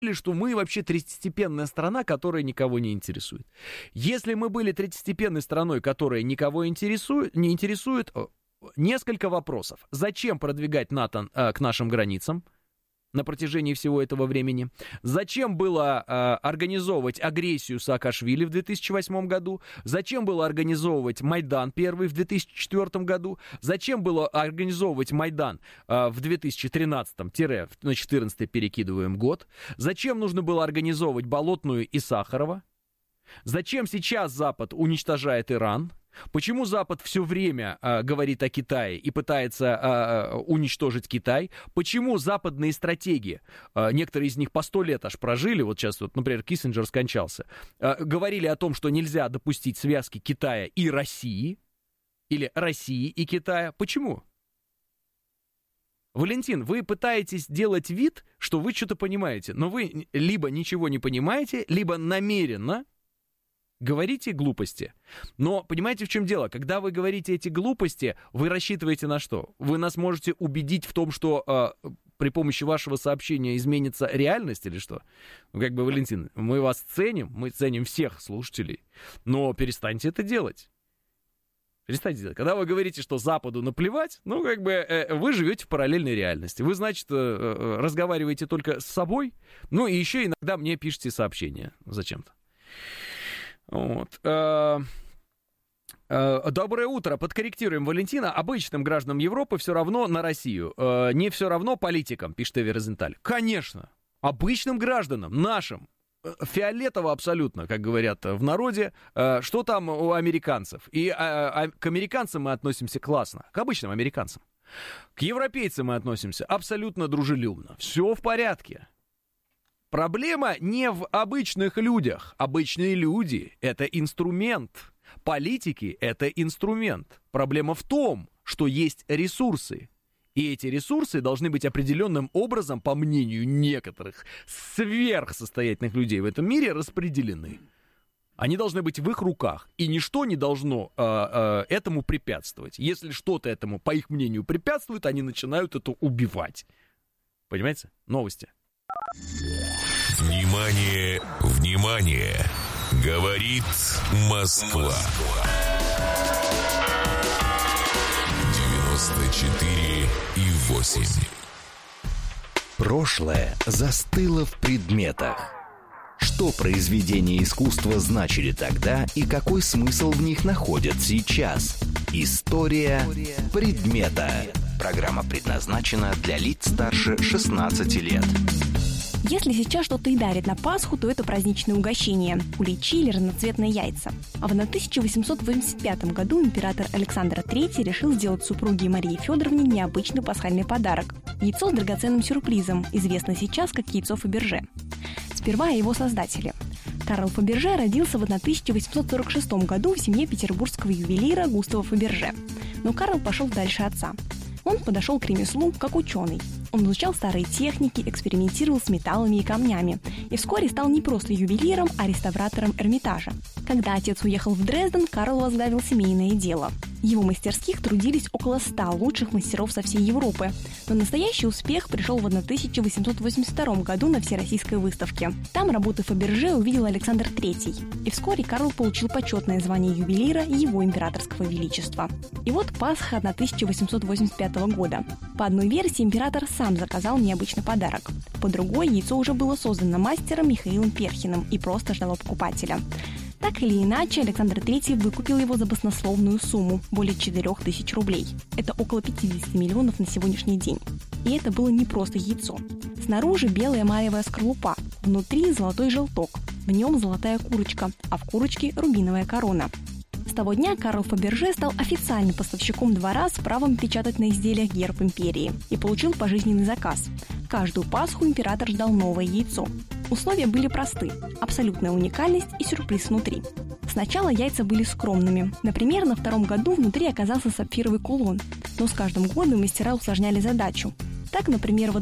что мы вообще третьестепенная страна, которая никого не интересует. Если мы были третьестепенной страной, которая никого не интересует, несколько вопросов. Зачем продвигать НАТО к нашим границам на протяжении всего этого времени? Зачем было организовывать агрессию Саакашвили в 2008 году? Зачем было организовывать Майдан первый в 2004 году? Зачем было организовывать Майдан в 2013-2014 перекидываем год? Зачем нужно было организовывать Болотную и Сахарова? Зачем сейчас Запад уничтожает Иран? Почему Запад все время говорит о Китае и пытается уничтожить Китай? Почему западные стратеги, некоторые из них по 100 лет аж прожили, вот сейчас, вот, например, Киссинджер скончался, говорили о том, что нельзя допустить связки Китая и России, или России и Китая? Почему? Валентин, вы пытаетесь делать вид, что вы что-то понимаете, но вы либо ничего не понимаете, либо намеренно говорите глупости. Но понимаете, в чем дело? Когда вы говорите эти глупости, вы рассчитываете на что? Вы нас можете убедить в том, что при помощи вашего сообщения изменится реальность или что? Ну, как бы, Валентин, мы вас ценим, мы ценим всех слушателей, но перестаньте это делать. Перестаньте делать. Когда вы говорите, что Западу наплевать, ну, как бы, вы живете в параллельной реальности. Вы, значит, разговариваете только с собой, ну, и еще иногда мне пишите сообщения зачем-то. Вот. Доброе утро. Подкорректируем Валентина. Обычным гражданам Европы все равно на Россию. Не все равно политикам, пишет Эви Розенталь. Конечно. Обычным гражданам, нашим. Фиолетово абсолютно, как говорят в народе. Что там у американцев? И к американцам мы относимся классно. К обычным американцам. К европейцам мы относимся абсолютно дружелюбно. Все в порядке. Проблема не в обычных людях. Обычные люди — это инструмент. Политики — это инструмент. Проблема в том, что есть ресурсы. И эти ресурсы должны быть определенным образом, по мнению некоторых сверхсостоятельных людей в этом мире, распределены. Они должны быть в их руках. И ничто не должно этому препятствовать. Если что-то этому, по их мнению, препятствует, они начинают это убивать. Понимаете? Новости. Внимание, внимание! Говорит Москва. 94,8. Прошлое застыло в предметах. Что произведения искусства значили тогда и какой смысл в них находят сейчас? История предмета. Программа предназначена для лиц старше 16 лет. Если сейчас что-то и дарит на Пасху, то это праздничное угощение – куличи или разноцветные яйца. А в 1885 году император Александр III решил сделать супруге Марии Федоровне необычный пасхальный подарок – яйцо с драгоценным сюрпризом, известно сейчас как яйцо Фаберже. Сперва о его создателе. Карл Фаберже родился в 1846 году в семье петербургского ювелира Густава Фаберже. Но Карл пошел дальше отца. Он подошел к ремеслу как ученый. Он изучал старые техники, экспериментировал с металлами и камнями и вскоре стал не просто ювелиром, а реставратором Эрмитажа. Когда отец уехал в Дрезден, Карл возглавил семейное дело. В его мастерских трудились около 100 лучших мастеров со всей Европы, но настоящий успех пришел в 1882 году на Всероссийской выставке. Там работы Фаберже увидел Александр III, и вскоре Карл получил почетное звание ювелира Его Императорского Величества. И вот Пасха 1885 года. По одной версии император сам заказал необычный подарок. По другой, яйцо уже было создано мастером Михаилом Перхиным и просто ждало покупателя. Так или иначе, Александр III выкупил его за баснословную сумму – более 4000 рублей. Это около 50 миллионов на сегодняшний день. И это было не просто яйцо. Снаружи белая эмалевая скорлупа, внутри золотой желток, в нем золотая курочка, а в курочке рубиновая корона. С того дня Карл Фаберже стал официальным поставщиком двора с правом печатать на изделиях герб империи и получил пожизненный заказ. Каждую Пасху император ждал новое яйцо. Условия были просты – абсолютная уникальность и сюрприз внутри. Сначала яйца были скромными. Например, на втором году внутри оказался сапфировый кулон, но с каждым годом мастера усложняли задачу. Так, например, в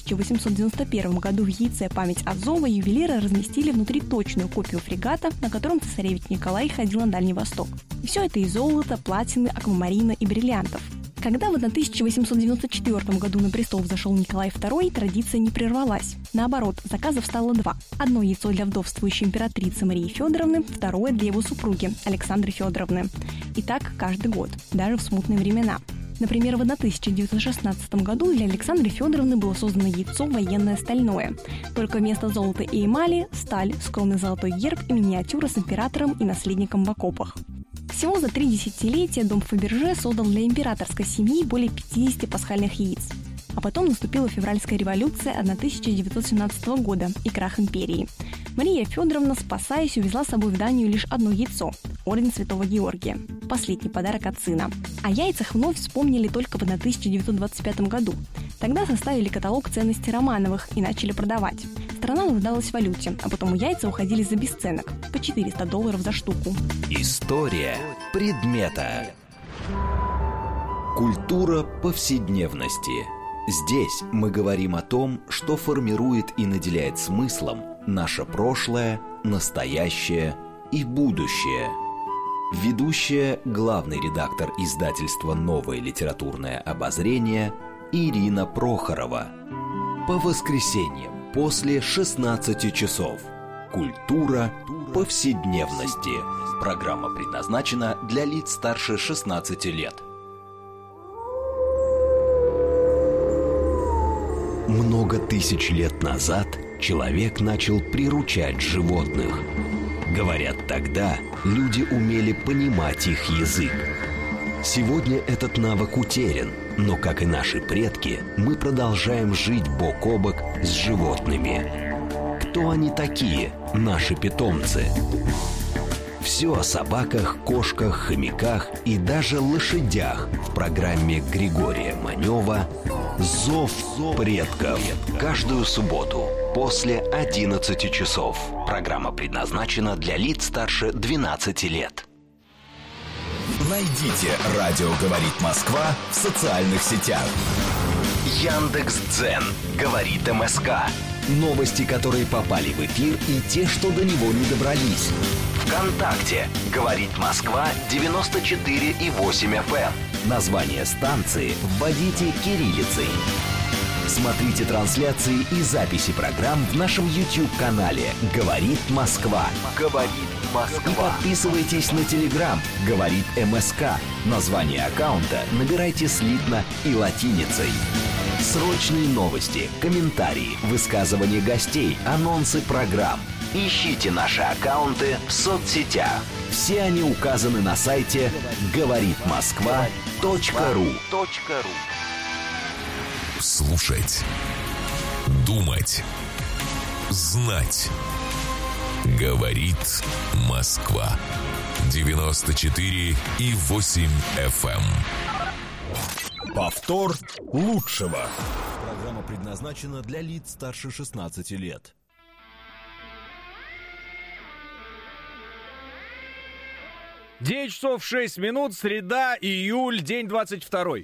1891 году в яйце «Память Азова» ювелиры разместили внутри точную копию фрегата, на котором цесаревич Николай ходил на Дальний Восток. И все это из золота, платины, аквамарина и бриллиантов. Когда в 1894 году на престол взошел Николай II, традиция не прервалась. Наоборот, заказов стало 2. Одно яйцо для вдовствующей императрицы Марии Федоровны, второе для его супруги Александры Федоровны. И так каждый год, даже в смутные времена. Например, в 1916 году для Александры Федоровны было создано яйцо военное стальное. Только вместо золота и эмали – сталь, скромный золотой герб и миниатюра с императором и наследником в окопах. Всего за 3 десятилетия дом Фаберже создал для императорской семьи более 50 пасхальных яиц. А потом наступила февральская революция 1917 года и крах империи. Мария Федоровна, спасаясь, увезла с собой в Данию лишь одно яйцо – орден Святого Георгия. Последний подарок от сына. О яйцах вновь вспомнили только в 1925 году. Тогда составили каталог ценностей Романовых и начали продавать. Страна нуждалась в валюте, а потом яйца уходили за бесценок – по $400 за штуку. История предмета. Культура повседневности. Здесь мы говорим о том, что формирует и наделяет смыслом наше прошлое, настоящее и будущее. Ведущая, главный редактор издательства «Новое литературное обозрение» Ирина Прохорова. По воскресеньям после 16 часов. Культура повседневности. Программа предназначена для лиц старше 16 лет. Много тысяч лет назад человек начал приручать животных. Говорят, тогда люди умели понимать их язык. Сегодня этот навык утерян, но, как и наши предки, мы продолжаем жить бок о бок с животными. Кто они такие, наши питомцы? Все о собаках, кошках, хомяках и даже лошадях в программе Григория Манева «Зов предков». Каждую субботу после 11 часов. Программа предназначена для лиц старше 12 лет. Найдите «Радио говорит Москва» в социальных сетях. Яндекс.Дзен говорит МСК. Новости, которые попали в эфир, и те, что до него не добрались. ВКонтакте говорит Москва 94,8 FM. Название станции вводите кириллицей. Смотрите трансляции и записи программ в нашем YouTube-канале «Говорит Москва». «Говорит Москва». И подписывайтесь на Telegram «Говорит МСК». Название аккаунта набирайте слитно и латиницей. Срочные новости, комментарии, высказывания гостей, анонсы программ. Ищите наши аккаунты в соцсетях. Все они указаны на сайте говоритмосква.ру. Слушать, думать, знать. Говорит Москва. 94,8 FM. Повтор лучшего. Программа предназначена для лиц старше 16 лет. 9 часов 6 минут, среда, июль, день 22.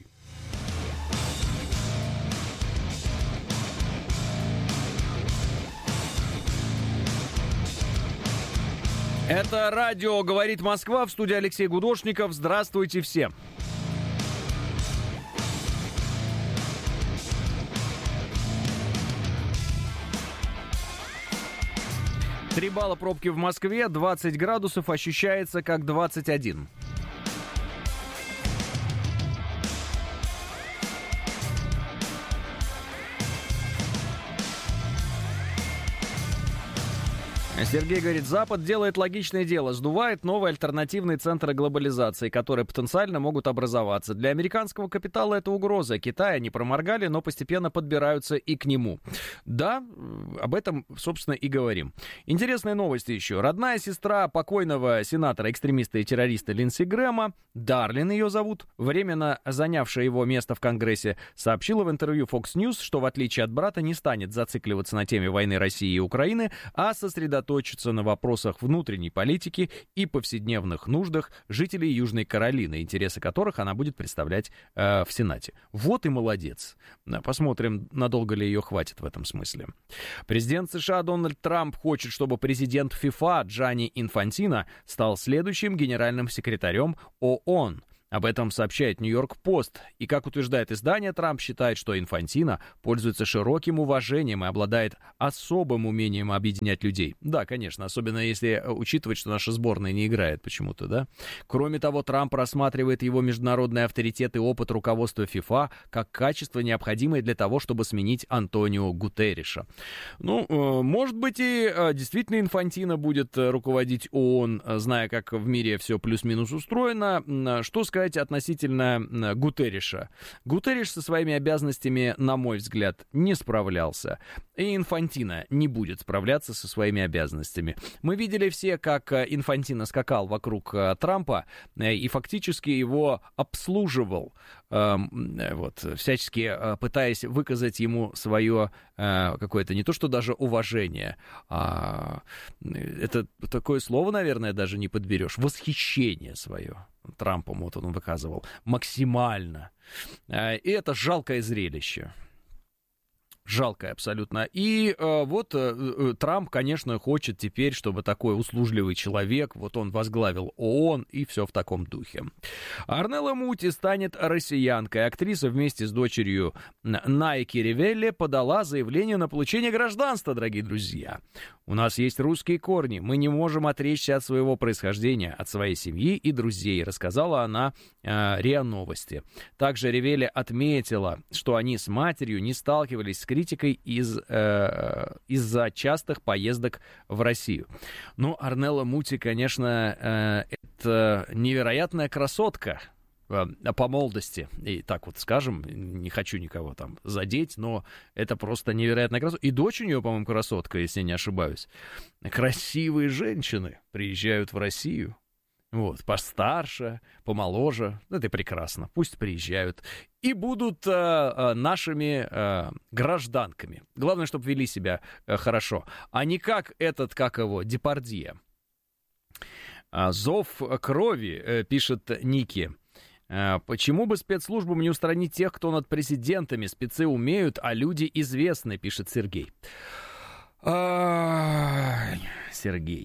Это радио «Говорит Москва», в студии Алексей Гудошников. Здравствуйте всем. Три балла пробки в Москве, 20 градусов, ощущается как 21. Сергей говорит, Запад делает логичное дело, сдувает новые альтернативные центры глобализации, которые потенциально могут образоваться. Для американского капитала это угроза. Китай они проморгали, но постепенно подбираются и к нему. Да, об этом, собственно, и говорим. Интересные новости еще. Родная сестра покойного сенатора-экстремиста и террориста Линдси Грэма, Дарлин ее зовут, временно занявшая его место в Конгрессе, сообщила в интервью Fox News, что в отличие от брата не станет зацикливаться на теме войны России и Украины, а сосредоточиться на вопросах внутренней политики и повседневных нуждах жителей Южной Каролины, интересы которых она будет представлять в Сенате. Вот и молодец. Посмотрим, надолго ли ее хватит в этом смысле. Президент США Дональд Трамп хочет, чтобы президент ФИФА Джанни Инфантино стал следующим генеральным секретарем ООН. Об этом сообщает Нью-Йорк-Пост. И, как утверждает издание, Трамп считает, что Инфантино пользуется широким уважением и обладает особым умением объединять людей. Да, конечно, особенно если учитывать, что наша сборная не играет почему-то, да. Кроме того, Трамп рассматривает его международный авторитет и опыт руководства ФИФА как качество, необходимое для того, чтобы сменить Антонио Гутерриша. Ну, может быть, и действительно Инфантино будет руководить ООН, зная, как в мире все плюс-минус устроено. Что сказать относительно Гутерриша? Гутерриш со своими обязанностями, на мой взгляд, не справлялся. И Инфантино не будет справляться со своими обязанностями. Мы видели все, как Инфантино скакал вокруг Трампа и фактически его обслуживал, вот, всячески пытаясь выказать ему свое какое-то не то что даже уважение, это такое слово, наверное, даже не подберешь, восхищение свое Трампом вот он выказывал максимально. И это жалкое зрелище. Жалкое абсолютно. И вот Трамп, конечно, хочет теперь, чтобы такой услужливый человек, вот он возглавил ООН, и все в таком духе. Орнелла Мути станет россиянкой. Актриса вместе с дочерью Найки Ривелли подала заявление на получение гражданства, дорогие друзья. У нас есть русские корни, мы не можем отречься от своего происхождения, от своей семьи и друзей, рассказала она РИА Новости. Также Ривелли отметила, что они с матерью не сталкивались с критикой из-за частых поездок в Россию. Ну, Орнелла Мути, конечно, это невероятная красотка по молодости, и так вот скажем, не хочу никого там задеть, но это просто невероятная красотка. И дочь у нее, по-моему, красотка, если не ошибаюсь. Красивые женщины приезжают в Россию, вот, постарше, помоложе, это прекрасно, пусть приезжают и будут нашими гражданками. Главное, чтобы вели себя хорошо, а не как этот, как его, Депардье. «Зов крови», пишет Ники. Почему бы спецслужбам не устранить тех, кто над президентами? Спецы умеют, а люди известны, пишет Сергей. Сергей.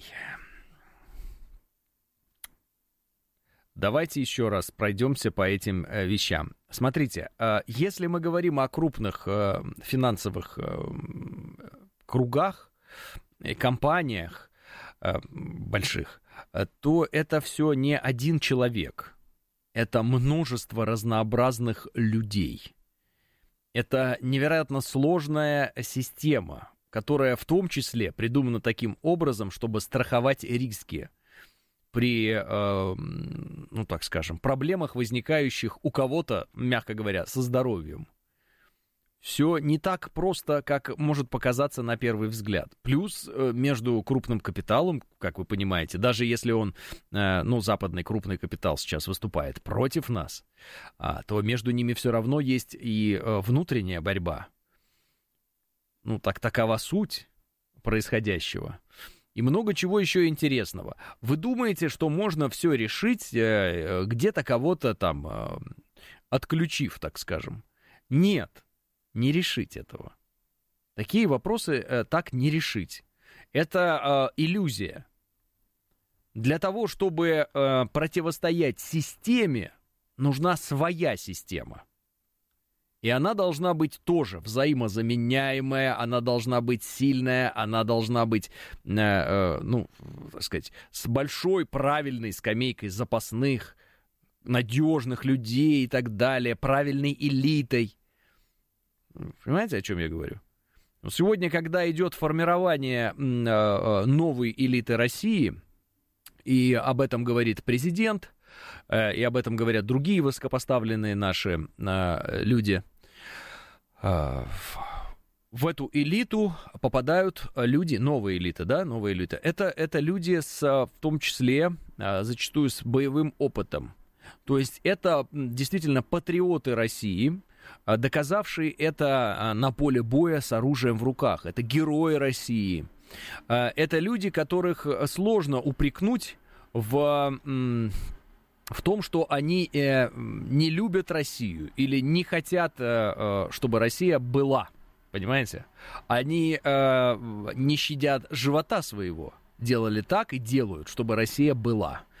Давайте еще раз пройдемся по этим вещам. Смотрите, если мы говорим о крупных финансовых кругах, компаниях больших, то это все не один человек. Это множество разнообразных людей. Это невероятно сложная система, которая в том числе придумана таким образом, чтобы страховать риски при, ну так скажем, проблемах, возникающих у кого-то, мягко говоря, со здоровьем. Все не так просто, как может показаться на первый взгляд. Плюс между крупным капиталом, как вы понимаете, даже если он, ну, западный крупный капитал сейчас выступает против нас, то между ними все равно есть и внутренняя борьба. Ну, такова суть происходящего. И много чего еще интересного. Вы думаете, что можно все решить, где-то кого-то там отключив, так скажем? Нет. Не решить этого. Такие вопросы так не решить. Это иллюзия. Для того, чтобы противостоять системе, нужна своя система. И она должна быть тоже взаимозаменяемая, она должна быть сильная, она должна быть, ну, так сказать, с большой правильной скамейкой запасных, надежных людей и так далее, правильной элитой. Понимаете, о чем я говорю? Сегодня, когда идет формирование новой элиты России, и об этом говорит президент, и об этом говорят другие высокопоставленные наши люди, в эту элиту попадают люди, новые элиты, да, новые элиты. Это люди в том числе, зачастую с боевым опытом. То есть это действительно патриоты России, доказавшие это на поле боя с оружием в руках. Это герои России. Это люди, которых сложно упрекнуть в том, что они не любят Россию или не хотят, чтобы Россия была. Понимаете? Они не щадят живота своего. Делали так и делают, чтобы Россия была.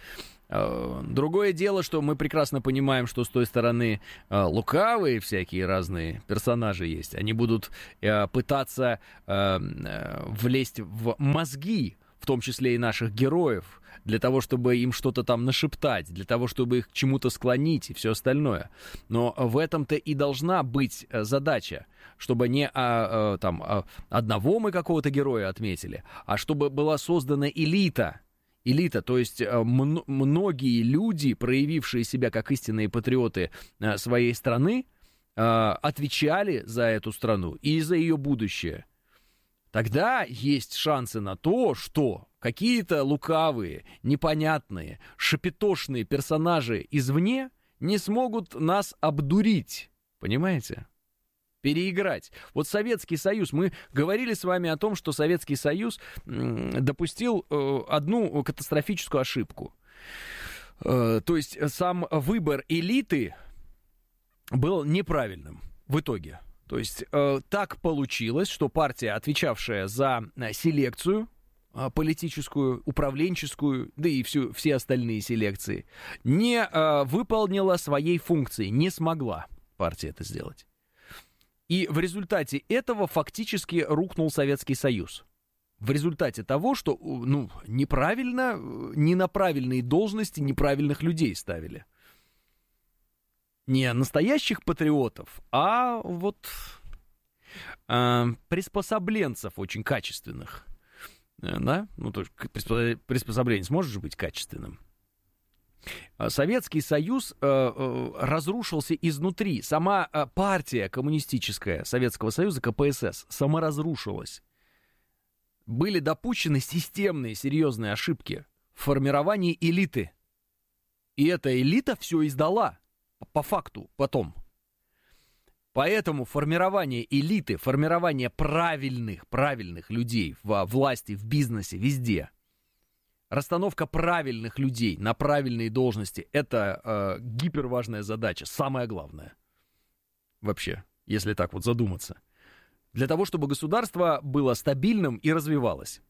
Другое дело, что мы прекрасно понимаем, что с той стороны лукавые всякие разные персонажи есть. Они будут пытаться влезть в мозги, в том числе и наших героев, для того, чтобы им что-то там нашептать, для того, чтобы их к чему-то склонить и все остальное. Но в этом-то и должна быть задача, чтобы не одного мы какого-то героя отметили, а чтобы была создана элита. Элита, то есть многие люди, проявившие себя как истинные патриоты своей страны, отвечали за эту страну и за ее будущее. Тогда есть шансы на то, что какие-то лукавые, непонятные, шапитошные персонажи извне не смогут нас обдурить. Понимаете? Переиграть. Вот Советский Союз. Мы говорили с вами о том, что Советский Союз допустил одну катастрофическую ошибку. То есть сам выбор элиты был неправильным в итоге. То есть так получилось, что партия, отвечавшая за селекцию политическую, управленческую, да и все остальные селекции, не выполнила своей функции, не смогла партия это сделать. И в результате этого фактически рухнул Советский Союз. В результате того, что неправильно, не на правильные должности неправильных людей ставили. Не настоящих патриотов, а вот приспособленцев очень качественных. Да? То есть приспособление сможет же быть качественным. Советский Союз разрушился изнутри. Сама партия коммунистическая Советского Союза, КПСС, саморазрушилась. Были допущены системные, серьезные ошибки в формировании элиты. И эта элита все издала. По факту, потом. Поэтому формирование элиты, формирование правильных людей во власти, в бизнесе, везде, расстановка правильных людей на правильные должности — это гиперважная задача, самая главная. Вообще, если так вот задуматься. Для того, чтобы государство было стабильным и развивалось.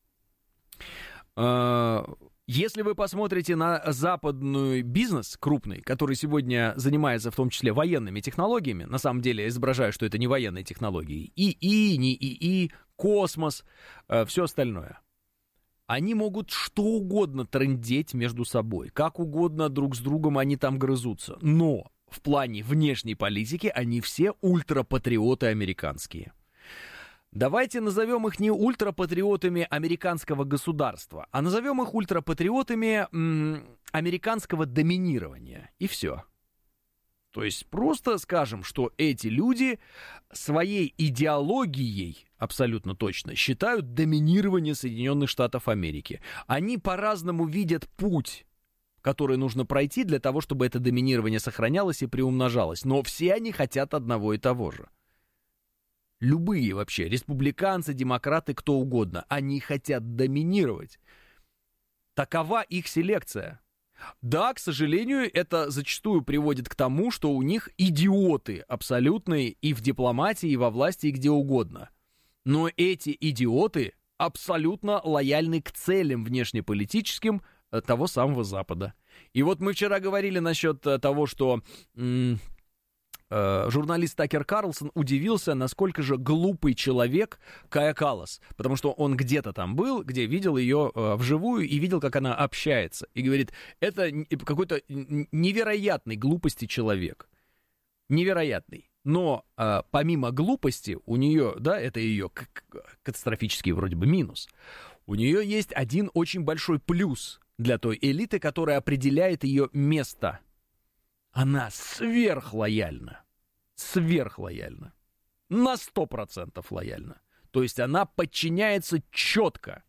Если вы посмотрите на западный бизнес крупный, который сегодня занимается в том числе военными технологиями, на самом деле я изображаю, что это не военные технологии, ИИ, не ИИ, космос, все остальное. Они могут что угодно трындеть между собой, как угодно друг с другом они там грызутся, но в плане внешней политики они все ультрапатриоты американские. Давайте назовем их не ультрапатриотами американского государства, а назовем их ультрапатриотами американского доминирования. И все. То есть просто скажем, что эти люди своей идеологией абсолютно точно считают доминирование Соединенных Штатов Америки. Они по-разному видят путь, который нужно пройти для того, чтобы это доминирование сохранялось и приумножалось. Но все они хотят одного и того же. Любые вообще, республиканцы, демократы, кто угодно, они хотят доминировать. Такова их селекция. Да, к сожалению, это зачастую приводит к тому, что у них идиоты абсолютные и в дипломатии, и во власти, и где угодно. Но эти идиоты абсолютно лояльны к целям внешнеполитическим того самого Запада. И вот мы вчера говорили насчет того, что журналист Такер Карлсон удивился, насколько же глупый человек Кая Каллас, потому что он где-то там был, где видел ее вживую и видел, как она общается. И говорит, это какой-то невероятной глупости человек. Невероятный. Но помимо глупости, у нее, да, это ее катастрофический вроде бы минус, у нее есть один очень большой плюс для той элиты, которая определяет ее место. Она сверхлояльна. Сверхлояльна. На 100% лояльна. То есть она подчиняется четко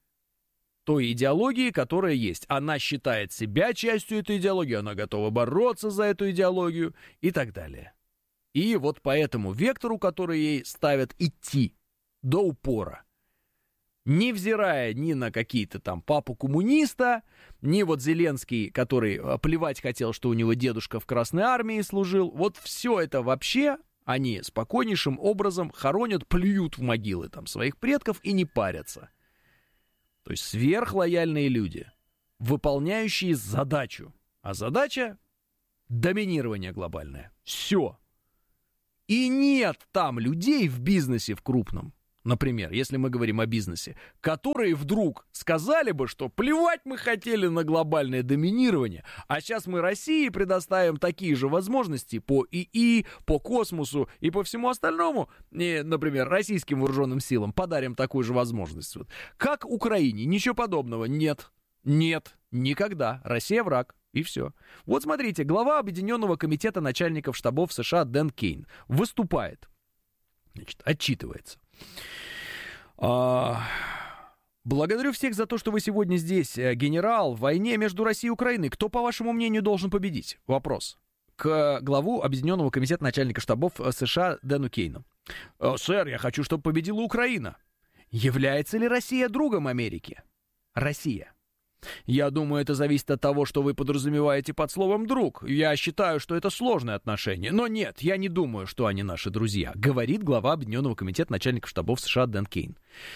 той идеологии, которая есть. Она считает себя частью этой идеологии, она готова бороться за эту идеологию и так далее. И вот по этому вектору, который ей ставят, идти до упора. Невзирая ни на какие-то там папу-коммуниста, ни вот Зеленский, который плевать хотел, что у него дедушка в Красной Армии служил. Вот все это вообще они спокойнейшим образом хоронят, плюют в могилы там своих предков и не парятся. То есть сверхлояльные люди. выполняющие задачу. А задача — доминирование глобальное. Все. И нет там людей в бизнесе в крупном, например, если мы говорим о бизнесе, которые вдруг сказали бы, что плевать мы хотели на глобальное доминирование, а сейчас мы России предоставим такие же возможности по ИИ, по космосу и по всему остальному, и, например, российским вооруженным силам подарим такую же возможность. Вот. Как Украине, ничего подобного. Нет, никогда. Россия враг. И все. Вот смотрите, глава Объединенного комитета начальников штабов США Дэн Кейн выступает, значит, отчитывается. Благодарю всех за то, что вы сегодня здесь, генерал. В войне между Россией и Украиной кто, по вашему мнению, должен победить? Вопрос. К главу Объединенного комитета начальников штабов США Дэну Кейну. Сэр, я хочу, чтобы победила Украина. Является ли Россия другом Америки? Россия. Я думаю, это зависит от того, что вы подразумеваете под словом «друг». Я считаю, что это сложные отношения. Но нет, я не думаю, что они наши друзья, говорит глава Объединенного комитета начальников штабов США Дэн Кейн.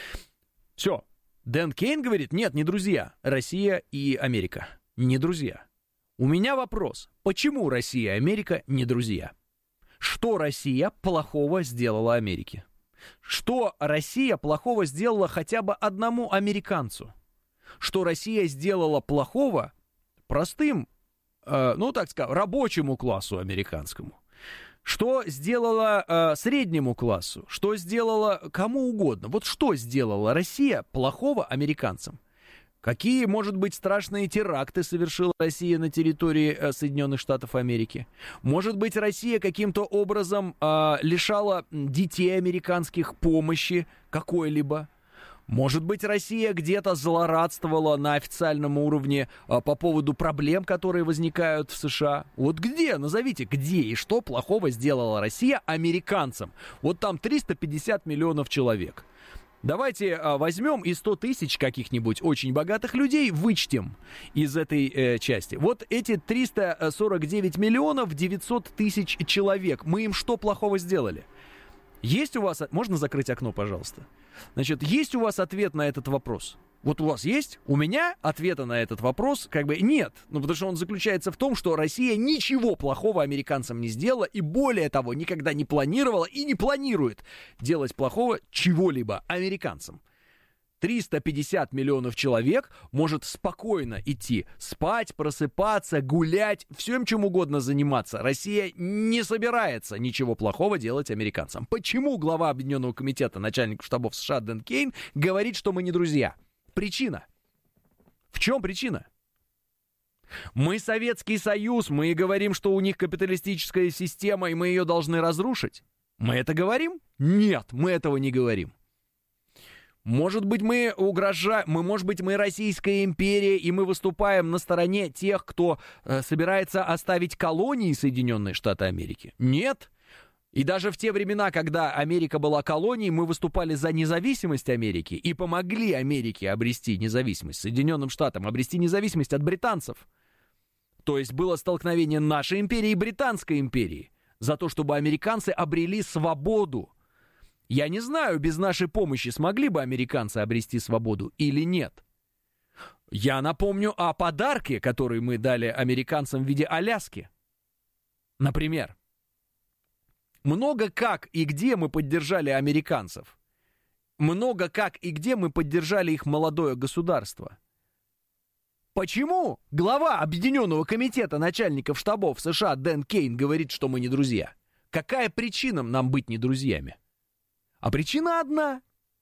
Все. Дэн Кейн говорит, нет, не друзья. Россия и Америка не друзья. У меня вопрос. Почему Россия и Америка не друзья? Что Россия плохого сделала Америке? Что Россия плохого сделала хотя бы одному американцу? Что Россия сделала плохого простым, так сказать, рабочему классу американскому? Что сделала среднему классу? Что сделала кому угодно? Вот что сделала Россия плохого американцам? Какие, может быть, страшные теракты совершила Россия на территории Соединенных Штатов Америки? Может быть, Россия каким-то образом лишала детей американских помощи какой-либо? Может быть, Россия где-то злорадствовала на официальном уровне по поводу проблем, которые возникают в США? Вот где? Назовите, где и что плохого сделала Россия американцам? Вот там 350 миллионов человек. Давайте возьмем и 100 тысяч каких-нибудь очень богатых людей вычтем из этой части. Вот эти 349 миллионов 900 тысяч человек. Мы им что плохого сделали? Есть у вас... Можно закрыть окно, пожалуйста? Значит, есть у вас ответ на этот вопрос? Вот у вас есть? У меня ответа на этот вопрос как бы нет. Ну, потому что он заключается в том, что Россия ничего плохого американцам не сделала, и более того, никогда не планировала и не планирует делать плохого чего-либо американцам. 350 миллионов человек может спокойно идти спать, просыпаться, гулять, всем чем угодно заниматься. Россия не собирается ничего плохого делать американцам. Почему глава Объединенного комитета начальников штабов США Дэн Кейн говорит, что мы не друзья? Причина. В чем причина? Мы Советский Союз, мы говорим, что у них капиталистическая система, и мы ее должны разрушить. Мы это говорим? Нет, мы этого не говорим. Может быть, мы угрожаем, может быть, мы Российская империя, и мы выступаем на стороне тех, кто собирается оставить колонии Соединенные Штаты Америки? Нет. И даже в те времена, когда Америка была колонией, мы выступали за независимость Америки и помогли Америке обрести независимость, Соединенным Штатам обрести независимость от британцев. То есть было столкновение нашей империи и Британской империи за то, чтобы американцы обрели свободу. Я не знаю, без нашей помощи смогли бы американцы обрести свободу или нет. Я напомню о подарке, который мы дали американцам в виде Аляски. Например. Много как и где мы поддержали американцев. Много как и где мы поддержали их молодое государство. Почему глава Объединенного комитета начальников штабов США Дэн Кейн говорит, что мы не друзья? Какая причина нам быть не друзьями? А причина одна.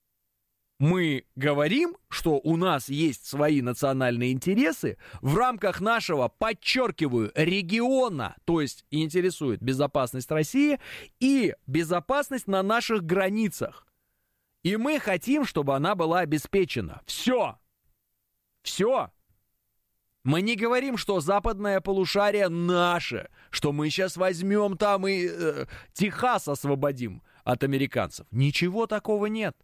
Мы говорим, что у нас есть свои национальные интересы в рамках нашего, подчеркиваю, региона, то есть интересует безопасность России и безопасность на наших границах. И мы хотим, чтобы она была обеспечена. Все. Все. Мы не говорим, что западное полушарие наше, что мы сейчас возьмем там и Техас освободим от американцев. Ничего такого нет.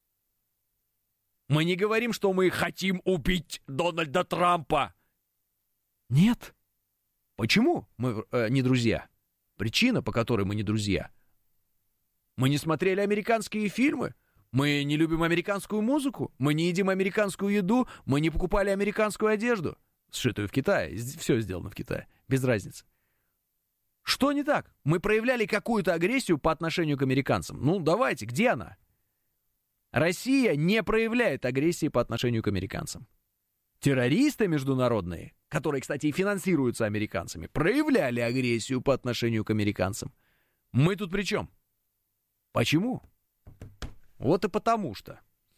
Мы не говорим, что мы хотим убить Дональда Трампа. Нет. Почему мы не друзья? Причина, по которой мы не друзья. Мы не смотрели американские фильмы. Мы не любим американскую музыку. Мы не едим американскую еду. Мы не покупали американскую одежду. сшитую в Китае. Все сделано в Китае. Без разницы. Что не так? Мы проявляли какую-то агрессию по отношению к американцам. Ну, давайте, где она? Россия не проявляет агрессии по отношению к американцам. Террористы международные, которые, кстати, и финансируются американцами, проявляли агрессию по отношению к американцам. Мы тут при чем? Почему? Вот и потому что.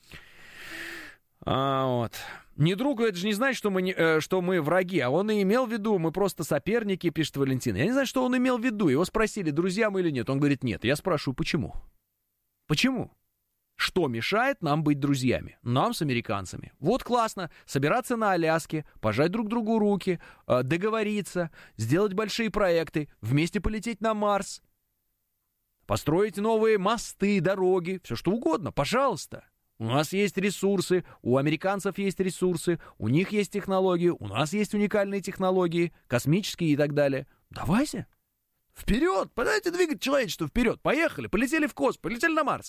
Вот. Не друг, это же не значит, что мы враги. А он и имел в виду, мы просто соперники, пишет Валентин. Я не знаю, что он имел в виду. Его спросили, друзья мы или нет. Он говорит, нет. Я спрашиваю, почему? Почему? Что мешает нам быть друзьями? Нам с американцами. Вот классно. Собираться на Аляске, пожать друг другу руки, договориться, сделать большие проекты, вместе полететь на Марс, построить новые мосты, дороги, все что угодно. Пожалуйста. У нас есть ресурсы, у американцев есть ресурсы, у них есть технологии, у нас есть уникальные технологии, космические и так далее. Давайте. Вперед! Давайте двигать человечество вперед. Поехали, полетели в космос, полетели на Марс.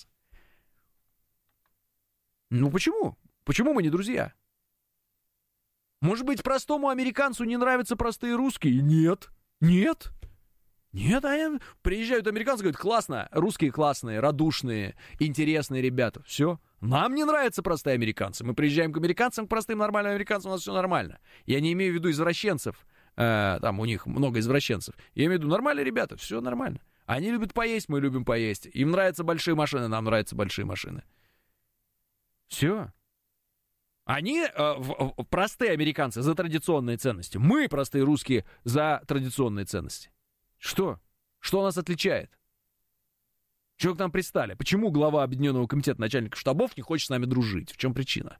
Ну почему? Почему мы не друзья? Может быть, простому американцу не нравятся простые русские? Нет. Нет. Нет, приезжают американцы, говорят, классно, русские классные, радушные, интересные ребята. Все. Нам не нравятся простые американцы. Мы приезжаем к американцам, к простым нормальным американцам, у нас все нормально. Я не имею в виду извращенцев, там у них много извращенцев. Я имею в виду нормальные ребята, все нормально. Они любят поесть, мы любим поесть. Им нравятся большие машины, нам нравятся большие машины. Все. Они, простые американцы, за традиционные ценности. Мы, простые русские, за традиционные ценности. Что? Что нас отличает? Чего к нам пристали? Почему глава Объединенного комитета начальников штабов не хочет с нами дружить? В чем причина?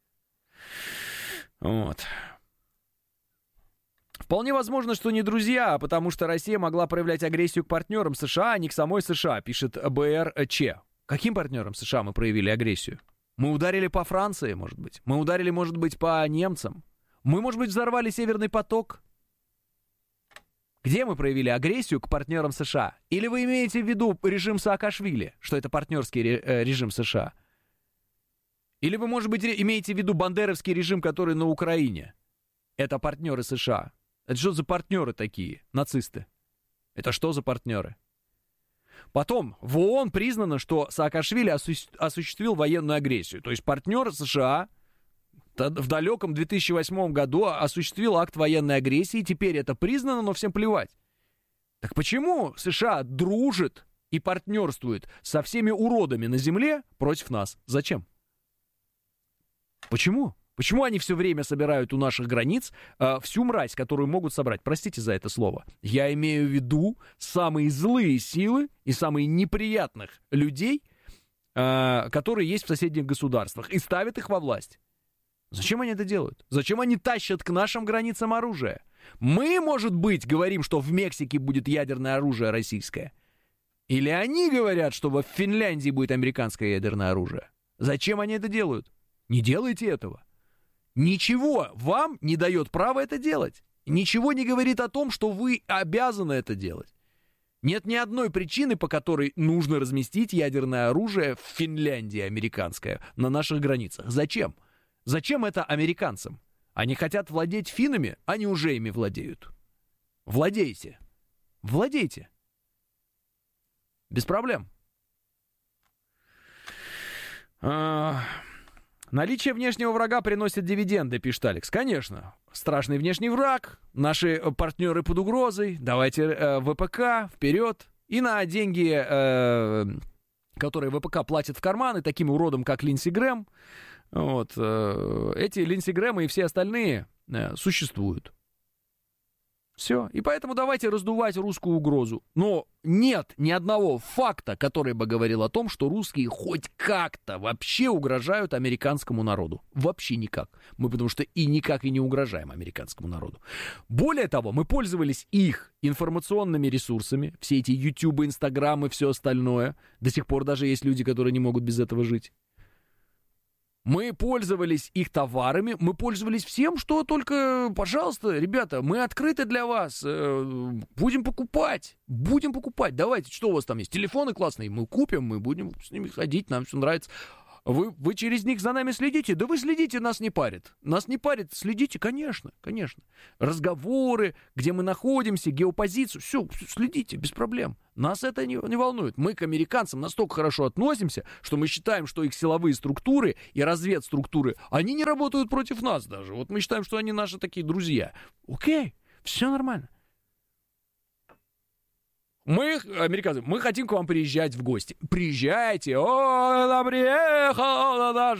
Вот. Вполне возможно, что не друзья, потому что Россия могла проявлять агрессию к партнерам США, а не к самой США, пишет БРЧ. Каким партнерам США мы проявили агрессию? Мы ударили по Франции, может быть. Мы ударили, может быть, по немцам. Мы, может быть, взорвали Северный поток. Где мы проявили агрессию к партнерам США? Или вы имеете в виду режим Саакашвили, что это партнерский режим США? Или вы, может быть, имеете в виду бандеровский режим, который на Украине? Это партнеры США. Это что за партнеры такие, нацисты? Это что за партнеры? Потом, в ООН признано, что Саакашвили осуществил военную агрессию. То есть партнер США в далеком 2008 году осуществил акт военной агрессии, теперь это признано, но всем плевать. Так почему США дружит и партнерствует со всеми уродами на земле против нас? Зачем? Почему? Почему они все время собирают у наших границ всю мразь, которую могут собрать? Простите за это слово. Я имею в виду самые злые силы и самые неприятных людей, которые есть в соседних государствах, и ставят их во власть. Зачем они это делают? Зачем они тащат к нашим границам оружие? Мы, может быть, говорим, что в Мексике будет ядерное оружие российское. Или они говорят, что в Финляндии будет американское ядерное оружие. Зачем они это делают? Не делайте этого. Ничего вам не дает права это делать. Ничего не говорит о том, что вы обязаны это делать. Нет ни одной причины, по которой нужно разместить ядерное оружие в Финляндии американское на наших границах. Зачем? Зачем это американцам? Они хотят владеть финнами, они уже ими владеют. Владейте. Владейте. Без проблем. Наличие внешнего врага приносит дивиденды, пишет Алекс. Конечно. Страшный внешний враг, наши партнеры под угрозой. Давайте ВПК вперед. И на деньги, которые ВПК платит в карманы таким уродам, как Линдси Грэм, вот, эти Линдси Грэмы и все остальные существуют. Все. И поэтому давайте раздувать русскую угрозу. Но нет ни одного факта, который бы говорил о том, что русские хоть как-то вообще угрожают американскому народу. Вообще никак. Мы потому что и никак и не угрожаем американскому народу. Более того, мы пользовались их информационными ресурсами. Все эти ютубы, инстаграмы, все остальное. До сих пор даже есть люди, которые не могут без этого жить. Мы пользовались их товарами, мы пользовались всем, что только, пожалуйста, ребята, мы открыты для вас, будем покупать, давайте, что у вас там есть, телефоны классные, мы купим, мы будем с ними ходить, нам все нравится. Вы через них за нами следите? Да вы следите, нас не парит. Нас не парит, следите, конечно. Разговоры, где мы находимся, геопозицию, все, следите, без проблем. Нас это не волнует. Мы к американцам настолько хорошо относимся, что мы считаем, что их силовые структуры и разведструктуры, они не работают против нас даже. Вот мы считаем, что они наши такие друзья. Окей, все нормально. Американцы, мы хотим к вам приезжать в гости. Приезжайте. О, нам приехал наш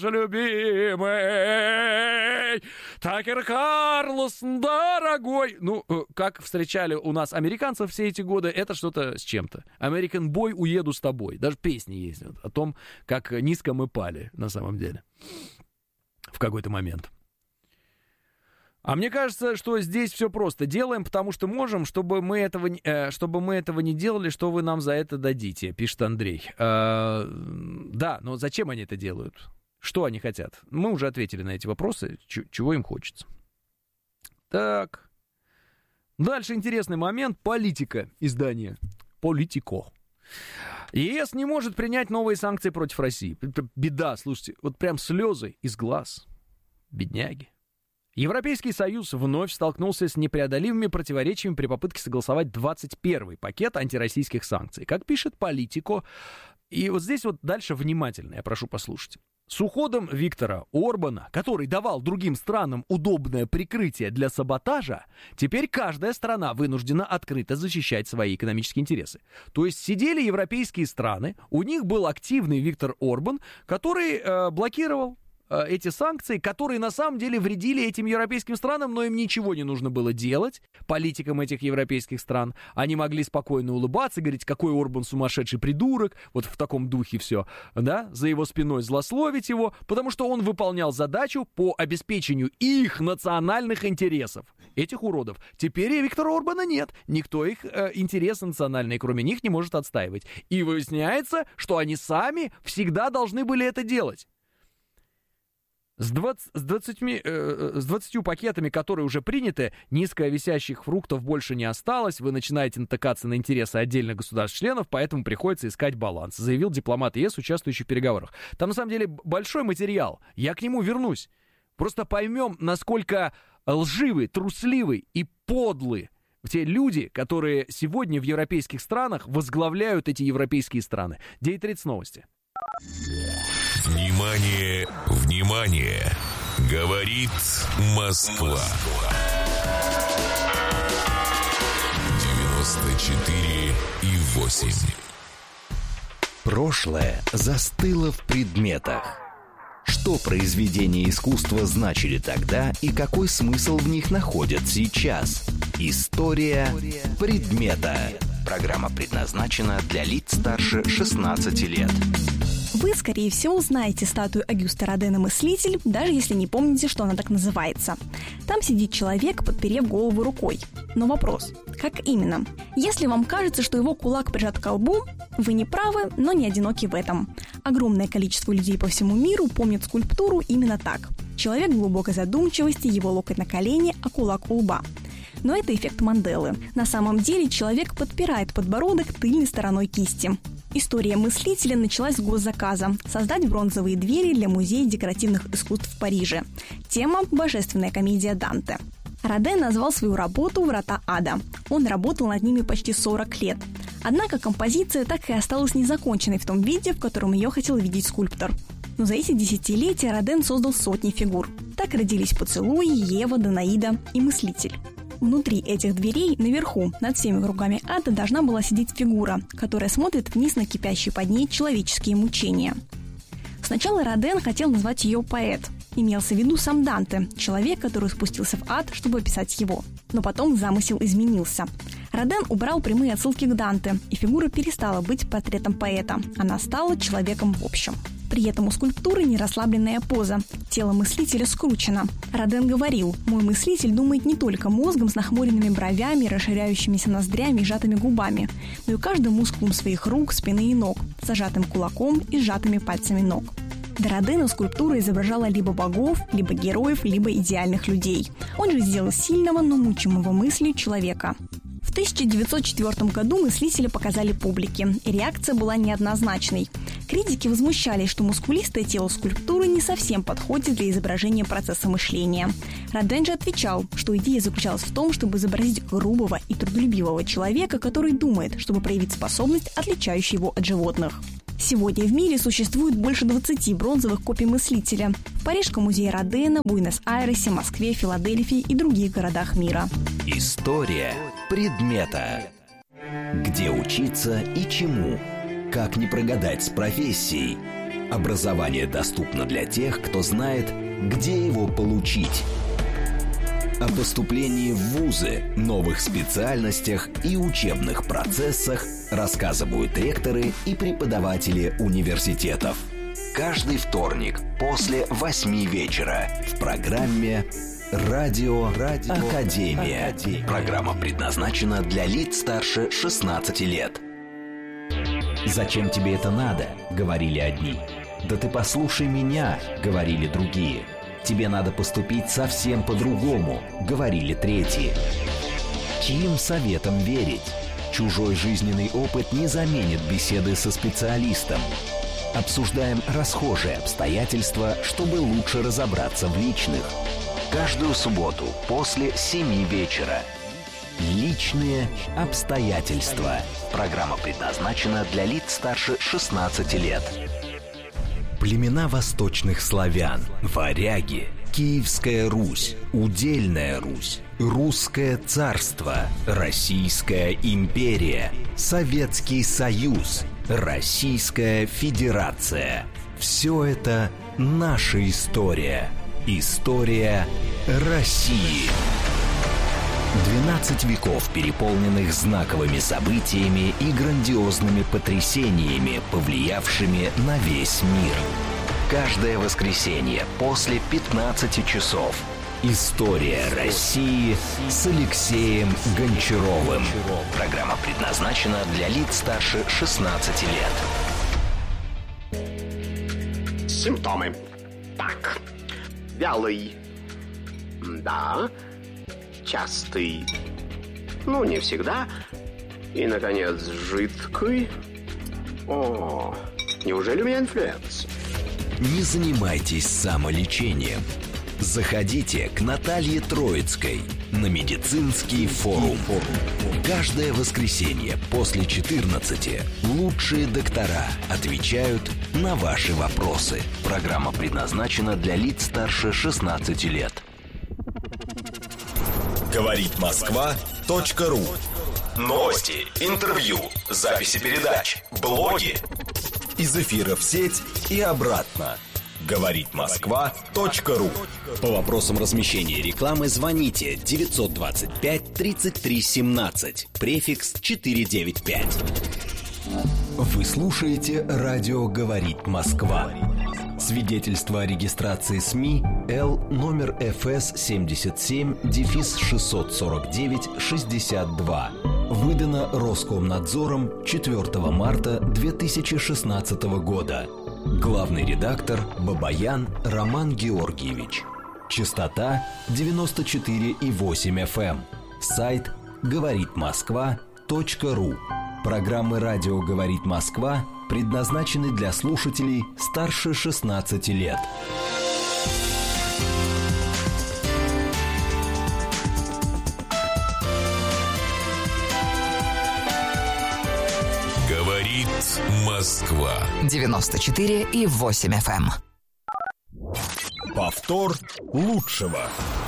любимый Такер Карлсон, дорогой. Ну, как встречали у нас американцев все эти годы, это что-то с чем-то. American Boy, уеду с тобой. Даже песни есть о том, как низко мы пали на самом деле. В какой-то момент. А мне кажется, что здесь все просто. Делаем, потому что можем, чтобы мы этого не делали, что вы нам за это дадите, пишет Андрей. Да, но зачем они это делают? Что они хотят? Мы уже ответили на эти вопросы, чего им хочется. Так. Дальше интересный момент. Политика. Издание. Политико. ЕС не может принять новые санкции против России. Беда, слушайте, вот прям слезы из глаз. Бедняги. Европейский Союз вновь столкнулся с непреодолимыми противоречиями при попытке согласовать 21-й пакет антироссийских санкций. Как пишет Политико, и вот здесь вот дальше внимательно, я прошу послушать. С уходом Виктора Орбана, который давал другим странам удобное прикрытие для саботажа, теперь каждая страна вынуждена открыто защищать свои экономические интересы. То есть сидели европейские страны, у них был активный Виктор Орбан, который блокировал эти санкции, которые на самом деле вредили этим европейским странам, но им ничего не нужно было делать, политикам этих европейских стран. Они могли спокойно улыбаться, говорить, какой Орбан сумасшедший придурок, вот в таком духе все, да, за его спиной злословить его, потому что он выполнял задачу по обеспечению их национальных интересов, этих уродов. Теперь и Виктора Орбана нет, никто их интересы национальные, кроме них, не может отстаивать. И выясняется, что они сами всегда должны были это делать. С 20 пакетами, которые уже приняты, низковисящих фруктов больше не осталось. Вы начинаете натыкаться на интересы отдельных государств-членов, поэтому приходится искать баланс, заявил дипломат ЕС, участвующий в переговорах. Там, на самом деле, большой материал. Я к нему вернусь. Просто поймем, насколько лживы, трусливы и подлы те люди, которые сегодня в европейских странах возглавляют эти европейские страны. 9:30 новости. Внимание, внимание! Говорит Москва. 94,8. Прошлое застыло в предметах. Что произведения искусства значили тогда и какой смысл в них находят сейчас? История предмета. Программа предназначена для лиц старше 16 лет. Вы, скорее всего, знаете статую Огюста Родена «Мыслитель», даже если не помните, что она так называется. Там сидит человек, подперев голову рукой. Но вопрос, как именно? Если вам кажется, что его кулак прижат к колбу, вы не правы, но не одиноки в этом. Огромное количество людей по всему миру помнят скульптуру именно так. Человек в глубокой задумчивости, его локоть на колене, а кулак у лба. Но это эффект Манделы. На самом деле человек подпирает подбородок тыльной стороной кисти. История мыслителя началась с госзаказа – создать бронзовые двери для Музея декоративных искусств в Париже. Тема – божественная комедия Данте. Роден назвал свою работу «Врата ада». Он работал над ними почти 40 лет. Однако композиция так и осталась незаконченной в том виде, в котором ее хотел видеть скульптор. Но за эти десятилетия Роден создал сотни фигур. Так родились «Поцелуи», «Ева», «Данаида» и «Мыслитель». Внутри этих дверей, наверху, над всеми кругами ада, должна была сидеть фигура, которая смотрит вниз на кипящие под ней человеческие мучения. Сначала Роден хотел назвать ее поэт. Имелся в виду сам Данте, человек, который спустился в ад, чтобы описать его. Но потом замысел изменился. Роден убрал прямые отсылки к Данте, и фигура перестала быть портретом поэта. Она стала человеком в общем. При этом у скульптуры нерасслабленная поза. Тело мыслителя скручено. Роден говорил: «Мой мыслитель думает не только мозгом с нахмуренными бровями, расширяющимися ноздрями и сжатыми губами, но и каждым мускулом своих рук, спины и ног, зажатым кулаком и сжатыми пальцами ног». Для Родена скульптура изображала либо богов, либо героев, либо идеальных людей. Он же сделал сильного, но мучимого мыслью человека. В В 1904 году мыслители показали публике, и реакция была неоднозначной. Критики возмущались, что мускулистое тело скульптуры не совсем подходит для изображения процесса мышления. Роден же отвечал, что идея заключалась в том, чтобы изобразить грубого и трудолюбивого человека, который думает, чтобы проявить способность, отличающую его от животных. Сегодня в мире существует больше 20 бронзовых копий мыслителя. В Парижском музее Родена, Буэнос-Айресе, Москве, Филадельфии и других городах мира. История предмета. Где учиться и чему? Как не прогадать с профессией? Образование доступно для тех, кто знает, где его получить. О поступлении в вузы, новых специальностях и учебных процессах рассказывают ректоры и преподаватели университетов. Каждый вторник после 8 вечера в программе «Радио Академия». Программа предназначена для лиц старше 16 лет. «Зачем тебе это надо?» — говорили одни. «Да ты послушай меня!» — говорили другие. «Тебе надо поступить совсем по-другому», — говорили третьи. Чьим советам верить? Чужой жизненный опыт не заменит беседы со специалистом. Обсуждаем расхожие обстоятельства, чтобы лучше разобраться в личных. Каждую субботу после 7 вечера. Личные обстоятельства. Программа предназначена для лиц старше 16 лет. Племена восточных славян, варяги, Киевская Русь, Удельная Русь, Русское царство, Российская империя, Советский Союз, Российская Федерация. Все это наша история. История России. 12 веков, переполненных знаковыми событиями и грандиозными потрясениями, повлиявшими на весь мир. Каждое воскресенье после 15 часов. История России с Алексеем Гончаровым. Программа предназначена для лиц старше 16 лет. Симптомы. Так. Вялый. Да. Частый. Ну, не всегда. И, наконец, жидкий. О, неужели у меня инфлюенс? Не занимайтесь самолечением. Заходите к Наталье Троицкой на медицинский форум. Каждое воскресенье после 14 лучшие доктора отвечают на ваши вопросы. Программа предназначена для лиц старше 16 лет. Говорит Москва.ру. Новости, интервью, записи передач, блоги. Из эфира в сеть и обратно. Говорит Москва.ру. По вопросам размещения рекламы звоните 925 33 17, префикс 495. Вы слушаете радио «Говорит Москва». Свидетельство о регистрации СМИ Л номер ФС 77-649-62. Выдано Роскомнадзором 4 марта 2016 года. Главный редактор Бабаян Роман Георгиевич. Частота 94,8 FM. Сайт говоритмосква.ру. Программы «Радио говорит Москва» предназначены для слушателей старше 16 лет. Говорит Москва. 94,8 FM. Повтор лучшего.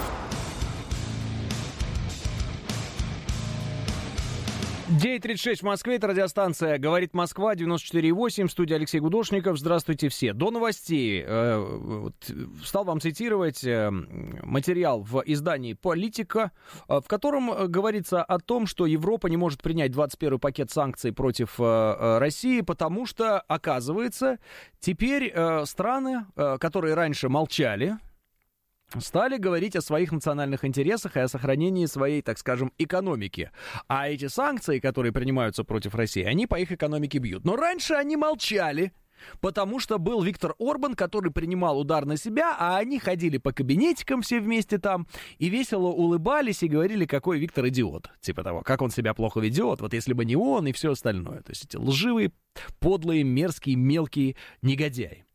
«9:36 в Москве», это радиостанция «Говорит Москва», 94,8, студия Алексей Гудошников. Здравствуйте все. До новостей стал вам цитировать материал в издании «Политика», в котором говорится о том, что Европа не может принять 21-й пакет санкций против России, потому что, оказывается, теперь страны, которые раньше молчали, стали говорить о своих национальных интересах и о сохранении своей, так скажем, экономики. А эти санкции, которые принимаются против России, они по их экономике бьют. Но раньше они молчали. Потому что был Виктор Орбан, который принимал удар на себя, а они ходили по кабинетикам все вместе там и весело улыбались и говорили, какой Виктор идиот. Типа того, как он себя плохо ведет, вот если бы не он и все остальное. То есть эти лживые, подлые, мерзкие, мелкие негодяи.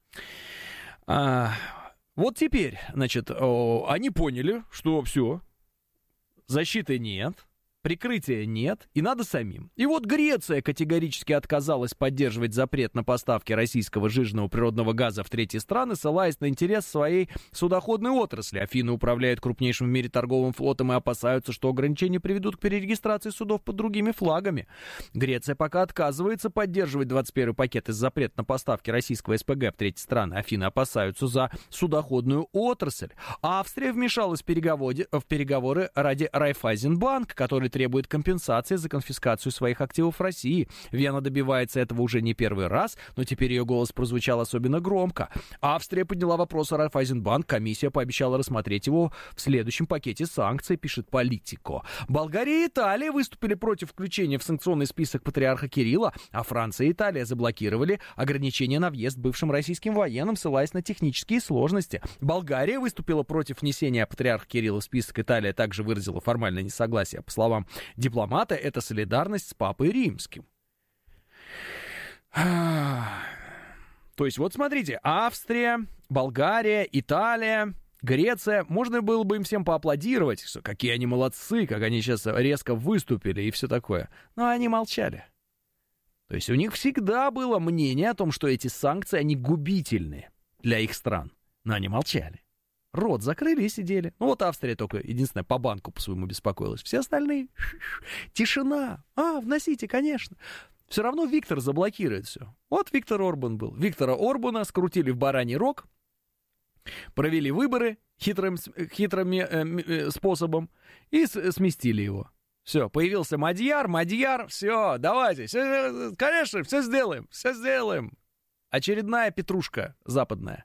Вот теперь, значит, они поняли, что все, защиты нет, прикрытия нет, и надо самим. И вот Греция категорически отказалась поддерживать запрет на поставки российского жиженного природного газа в третьи страны, ссылаясь на интерес своей судоходной отрасли. Афины управляют крупнейшим в мире торговым флотом и опасаются, что ограничения приведут к перерегистрации судов под другими флагами. Греция пока отказывается поддерживать 21-й пакет из запрета на поставки российского СПГ в третьи страны. Афины опасаются за судоходную отрасль. Австрия вмешалась в переговоры ради Райффайзенбанк, который требует компенсации за конфискацию своих активов в России. Вена добивается этого уже не первый раз, но теперь ее голос прозвучал особенно громко. Австрия подняла вопрос о Райффайзенбанк, комиссия пообещала рассмотреть его в следующем пакете санкций, пишет Политико. Болгария и Италия выступили против включения в санкционный список патриарха Кирилла, а Франция и Италия заблокировали ограничения на въезд бывшим российским военным, ссылаясь на технические сложности. Болгария выступила против внесения патриарха Кирилла в список, Италия также выразила формальное несогласие. По словам дипломата, это солидарность с Папой Римским. То есть, вот смотрите, Австрия, Болгария, Италия, Греция, можно было бы им всем поаплодировать, что какие они молодцы, как они сейчас резко выступили и все такое. Но они молчали. То есть у них всегда было мнение о том, что эти санкции, они губительны для их стран. Но они молчали. Рот закрыли и сидели. Ну вот Австрия только, единственное, по банку по своему беспокоилась. Все остальные тишина. Вносите, конечно. Все равно Виктор заблокирует все. Вот Виктор Орбан был. Виктора Орбана скрутили в бараний рог, провели выборы хитрым способом и сместили его. Все, появился Мадьяр, все, давайте, все, конечно, все сделаем. Очередная петрушка западная.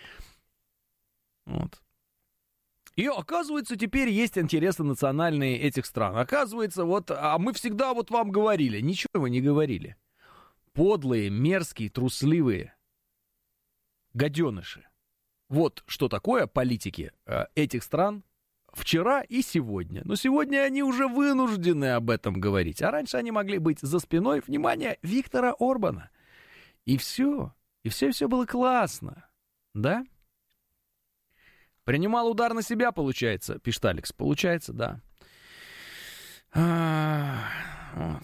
Вот. И оказывается, теперь есть интересы национальные этих стран. Оказывается, вот, а мы всегда вот вам говорили. Ничего вы не говорили. Подлые, мерзкие, трусливые гаденыши. Вот что такое политики этих стран вчера и сегодня. Но сегодня они уже вынуждены об этом говорить. А раньше они могли быть за спиной, внимание, Виктора Орбана. И все было классно. Да? Принимал удар на себя, получается, пишет Алекс. Получается, да. Вот.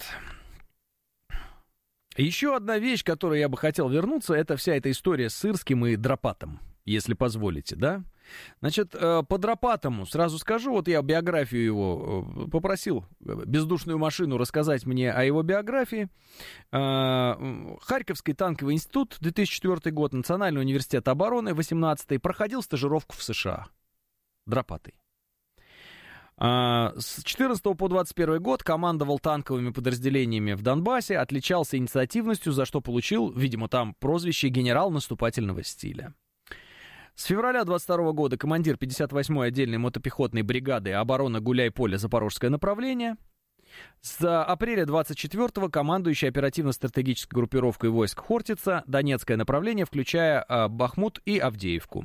Еще одна вещь, к которой я бы хотел вернуться, это вся эта история с Сырским и Дропатом, если позволите, да? Значит, по Дропатому сразу скажу, вот я биографию его попросил, бездушную машину, рассказать мне о его биографии. Харьковский танковый институт, 2004 год, Национальный университет обороны, 18-й, проходил стажировку в США. Дропатый. С 14 по 21 год командовал танковыми подразделениями в Донбассе, отличался инициативностью, за что получил, видимо, там прозвище «генерал наступательного стиля». С февраля 22 года командир 58-й отдельной мотопехотной бригады обороны Гуляй-Поле, Запорожское направление. С апреля 24-го командующий оперативно-стратегической группировкой войск Хортица, Донецкое направление, включая Бахмут и Авдеевку.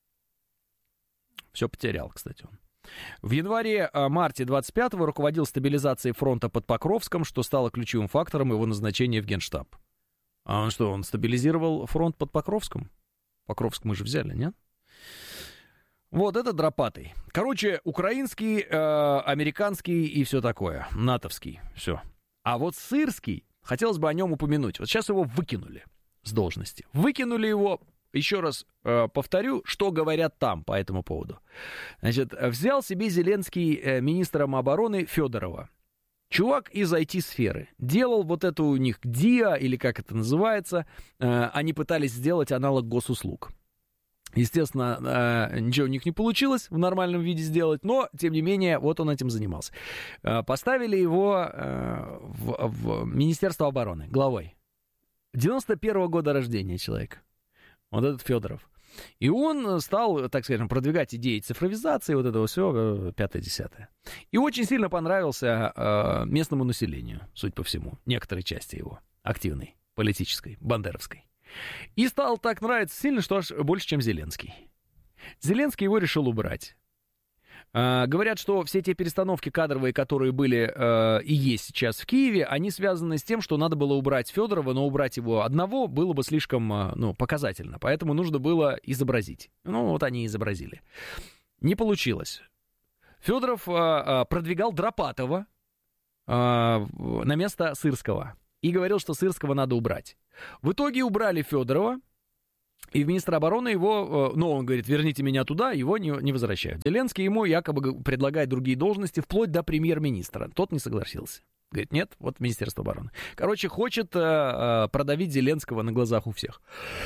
Все потерял, кстати, он. В январе-марте 25-го руководил стабилизацией фронта под Покровском, что стало ключевым фактором его назначения в Генштаб. А он что, он стабилизировал фронт под Покровском? Покровск мы же взяли, нет? Вот это Дропатый. Короче, украинский, американский и все такое. натовский, все. А вот Сырский, хотелось бы о нем упомянуть. Вот сейчас его выкинули с должности. Выкинули его, еще раз повторю, что говорят там по этому поводу. Значит, взял себе Зеленский министром обороны Федорова. Чувак из IT-сферы. Делал вот эту у них ДИА, или как это называется. Они пытались сделать аналог госуслуг. Естественно, ничего у них не получилось в нормальном виде сделать, но, тем не менее, вот он этим занимался. Поставили его в Министерство обороны главой. 91-го года рождения человек. Вот этот Федоров. И он стал, так скажем, продвигать идеи цифровизации, вот этого всего, 5-10. И очень сильно понравился местному населению, судя по всему, некоторой части его, активной, политической, бандеровской. И стал так нравиться сильно, что аж больше, чем Зеленский. Зеленский его решил убрать. Говорят, что все те перестановки кадровые, которые были и есть сейчас в Киеве, они связаны с тем, что надо было убрать Федорова, но убрать его одного было бы слишком показательно. Поэтому нужно было изобразить. Ну, вот они и изобразили. Не получилось. Федоров продвигал Дропатова на место Сырского. И говорил, что Сырского надо убрать. В итоге убрали Федорова. И министр обороны его, он говорит, верните меня туда, его не возвращают. Зеленский ему якобы предлагает другие должности, вплоть до премьер-министра. Тот не согласился. Говорит, нет, вот Министерство обороны. Короче, хочет продавить Зеленского на глазах у всех.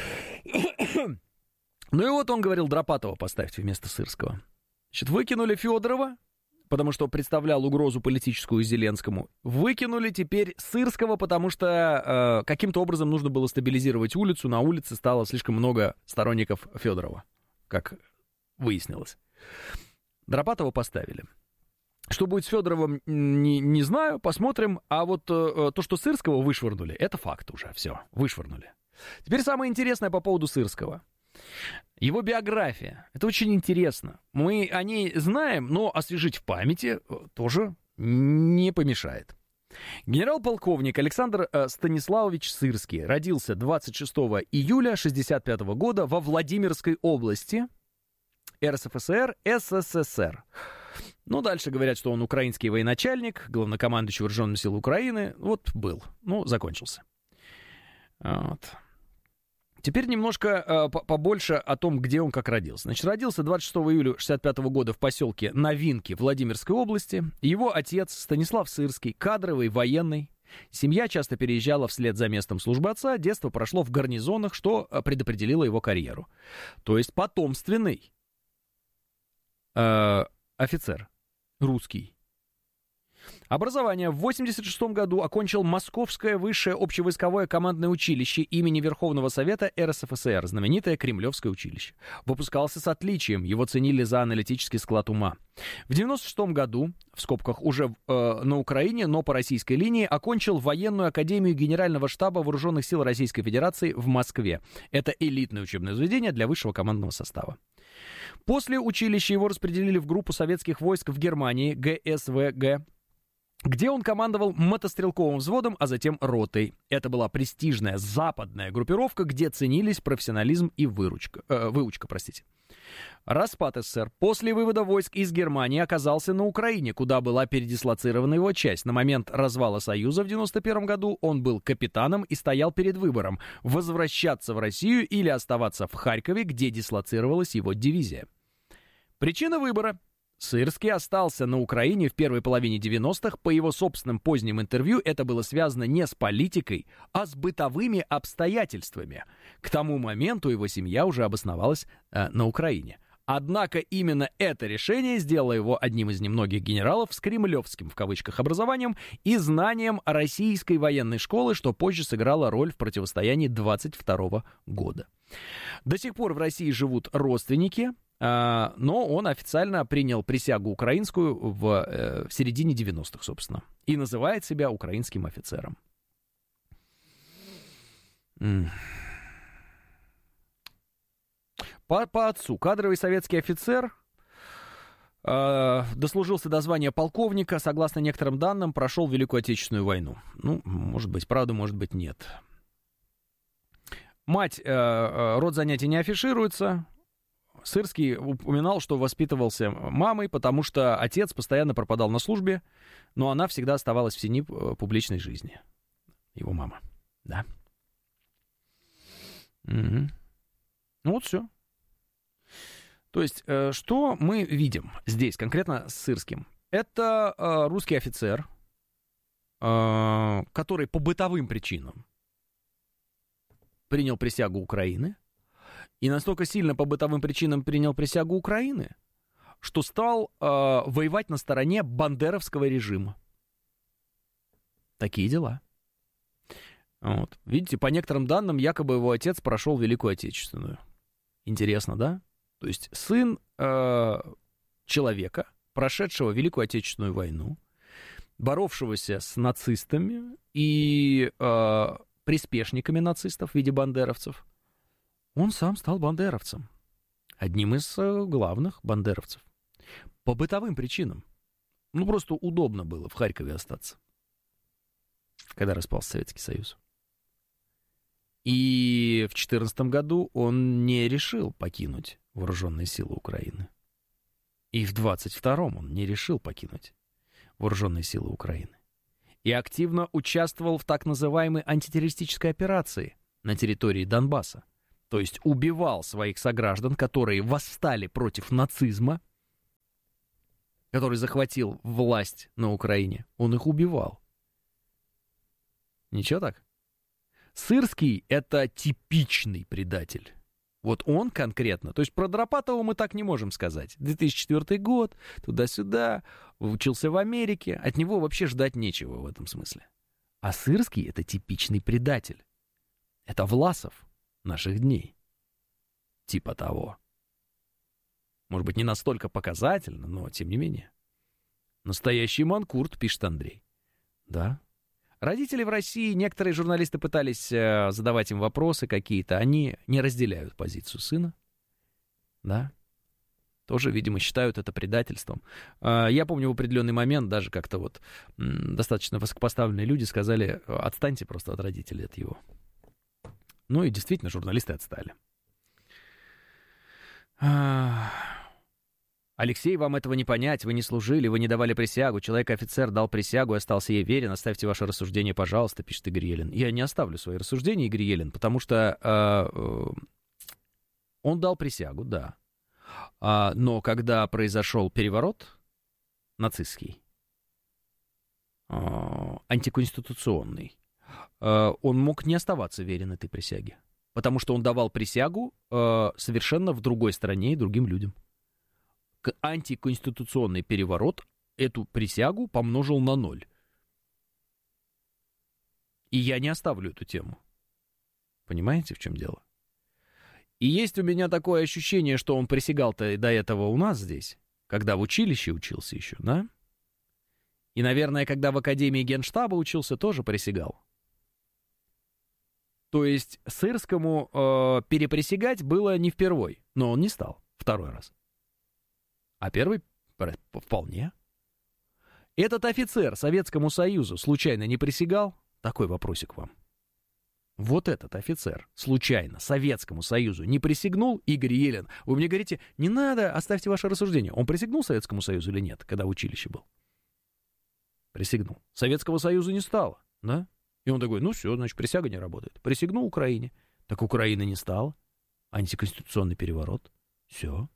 Ну и вот он говорил, Дропатова поставьте вместо Сырского. Значит, выкинули Федорова, потому что представлял угрозу политическую Зеленскому. Выкинули теперь Сырского, потому что каким-то образом нужно было стабилизировать улицу. На улице стало слишком много сторонников Федорова, как выяснилось. Дропатова поставили. Что будет с Федоровым, не знаю, посмотрим. А вот то, что Сырского вышвырнули, это факт уже, все, вышвырнули. Теперь самое интересное по поводу Сырского. Его биография. Это очень интересно. Мы о ней знаем, но освежить в памяти тоже не помешает. Генерал-полковник Александр Станиславович Сырский родился 26 июля 1965 года во Владимирской области РСФСР, СССР. Ну, дальше говорят, что он украинский военачальник, главнокомандующий Вооруженными силами Украины. Вот был. Ну, закончился. Вот. Теперь немножко побольше о том, где он как родился. Значит, родился 26 июля 1965 года в поселке Новинки Владимирской области. Его отец Станислав Сырский, кадровый, военный. Семья часто переезжала вслед за местом службы отца. Детство прошло в гарнизонах, что предопределило его карьеру. То есть потомственный офицер, русский. Образование. В 1986 году окончил Московское высшее общевойсковое командное училище имени Верховного Совета РСФСР, знаменитое Кремлевское училище. Выпускался с отличием, его ценили за аналитический склад ума. В 1996 году, в скобках уже на Украине, но по российской линии, окончил военную академию Генерального штаба Вооруженных сил Российской Федерации в Москве. Это элитное учебное заведение для высшего командного состава. После училища его распределили в группу советских войск в Германии, ГСВГ, где он командовал мотострелковым взводом, а затем ротой. Это была престижная западная группировка, где ценились профессионализм и выучка. Распад СССР. После вывода войск из Германии оказался на Украине, куда была передислоцирована его часть. На момент развала Союза в 1991 году он был капитаном и стоял перед выбором: возвращаться в Россию или оставаться в Харькове, где дислоцировалась его дивизия. Причина выбора. Сырский остался на Украине в первой половине 90-х. По его собственным поздним интервью это было связано не с политикой, а с бытовыми обстоятельствами. К тому моменту его семья уже обосновалась на Украине. Однако именно это решение сделало его одним из немногих генералов с кремлевским, в кавычках, образованием и знанием российской военной школы, что позже сыграло роль в противостоянии 22 года. До сих пор в России живут родственники, но он официально принял присягу украинскую в середине 90-х, собственно, и называет себя украинским офицером. По отцу кадровый советский офицер, дослужился до звания полковника, согласно некоторым данным, прошел Великую Отечественную войну. Ну, может быть, правда, может быть, нет. Мать, род занятий не афишируется. Сырский упоминал, что воспитывался мамой, потому что отец постоянно пропадал на службе, но она всегда оставалась в тени публичной жизни. Его мама, да. Угу. Ну вот все. То есть, что мы видим здесь, конкретно с Сырским? Это русский офицер, который по бытовым причинам принял присягу Украины, и настолько сильно по бытовым причинам принял присягу Украины, что стал воевать на стороне бандеровского режима. Такие дела. Вот. Видите, по некоторым данным, якобы его отец прошел Великую Отечественную. Интересно, да? То есть сын человека, прошедшего Великую Отечественную войну, боровшегося с нацистами и приспешниками нацистов в виде бандеровцев, он сам стал бандеровцем. Одним из главных бандеровцев. По бытовым причинам. Ну, просто удобно было в Харькове остаться, когда распался Советский Союз. И в 2014 году он не решил покинуть вооруженные силы Украины. И в 22-м он не решил покинуть вооруженные силы Украины. И активно участвовал в так называемой антитеррористической операции на территории Донбасса. То есть убивал своих сограждан, которые восстали против нацизма, который захватил власть на Украине. Он их убивал. Ничего так? Сырский — это типичный предатель. Вот он конкретно. То есть про Дропатова мы так не можем сказать. 2004 год, туда-сюда, учился в Америке. От него вообще ждать нечего в этом смысле. А Сырский — это типичный предатель. Это Власов наших дней. Типа того. Может быть, не настолько показательно, но тем не менее. Настоящий манкурт, пишет Андрей. Да. Родители в России, некоторые журналисты пытались задавать им вопросы какие-то. Они не разделяют позицию сына. Да. Тоже, видимо, считают это предательством. Я помню, в определенный момент даже как-то вот достаточно высокопоставленные люди сказали: отстаньте просто от родителей, от его. Ну и действительно, журналисты отстали. Алексей, вам этого не понять, вы не служили, вы не давали присягу, человек-офицер дал присягу и остался ей верен, оставьте ваше рассуждение, пожалуйста, пишет Игорь Елен. Я не оставлю свои рассуждения, Игорь Елен, потому что он дал присягу, да, но когда произошел переворот нацистский, антиконституционный, он мог не оставаться верен этой присяге, потому что он давал присягу совершенно в другой стране и другим людям. Антиконституционный переворот эту присягу помножил на 0. И я не оставлю эту тему. Понимаете, в чем дело? И есть у меня такое ощущение, что он присягал-то до этого у нас здесь, когда в училище учился еще, да? И, наверное, когда в Академии Генштаба учился, тоже присягал. То есть Сырскому переприсягать было не впервой, но он не стал второй раз. А первый вполне. Этот офицер Советскому Союзу случайно не присягал? Такой вопросик вам. Вот этот офицер случайно Советскому Союзу не присягнул, Игорь Елен? Вы мне говорите, не надо, оставьте ваше рассуждение. Он присягнул Советскому Союзу или нет, когда в училище был? Присягнул. Советского Союза не стало, да? И он такой, ну все, значит, присяга не работает. Присягнул Украине. Так Украины не стало. Антиконституционный переворот. Все.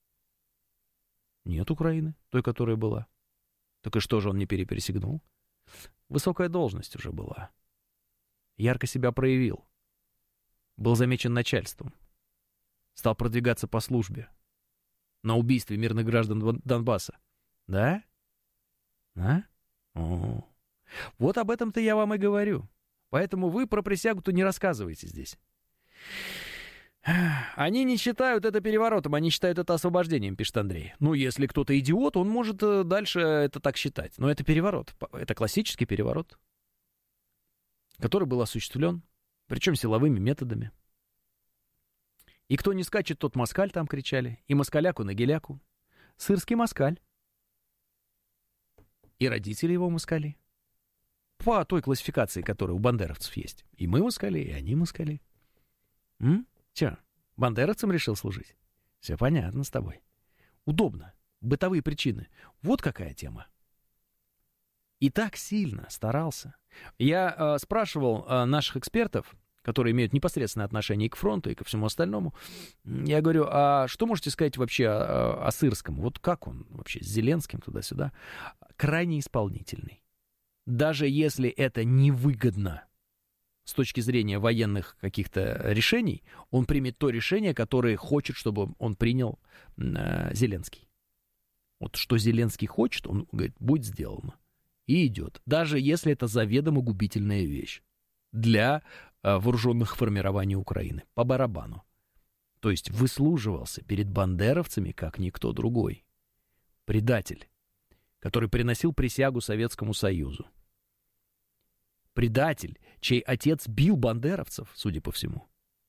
Нет Украины, той, которая была. Так и что же он не пересягнул? Высокая должность уже была. Ярко себя проявил. Был замечен начальством. Стал продвигаться по службе. На убийстве мирных граждан Донбасса. Да? А? О. Вот об этом-то я вам и говорю. Поэтому вы про присягу-то не рассказывайте здесь. Они не считают это переворотом, они считают это освобождением, пишет Андрей. Ну, если кто-то идиот, он может дальше это так считать. Но это переворот. Это классический переворот, который был осуществлен, причем силовыми методами. И кто не скачет, тот москаль, там кричали. И москаляку на геляку. Сырский москаль. И родители его москали. По той классификации, которая у бандеровцев есть. И мы москали, и они москали. Че, бандеровцам решил служить? Все понятно с тобой. Удобно. Бытовые причины. Вот какая тема. И так сильно старался. Я спрашивал наших экспертов, которые имеют непосредственное отношение и к фронту, и ко всему остальному. Я говорю, а что можете сказать вообще о Сырском? Вот как он вообще с Зеленским туда-сюда? Крайне исполнительный. Даже если это невыгодно с точки зрения военных каких-то решений, он примет то решение, которое хочет, чтобы он принял Зеленский. Вот что Зеленский хочет, он говорит, будет сделано. И идет. Даже если это заведомо губительная вещь для вооруженных формирований Украины. По барабану. То есть выслуживался перед бандеровцами, как никто другой. Предатель, который приносил присягу Советскому Союзу. предатель, чей отец бил бандеровцев, судя по всему.